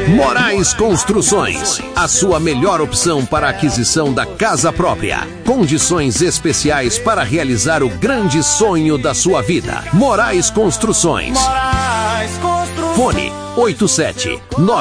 Moraes Construções, a sua melhor opção para a aquisição da casa própria. Condições especiais para realizar o grande sonho da sua vida. Moraes Construções. Fone 87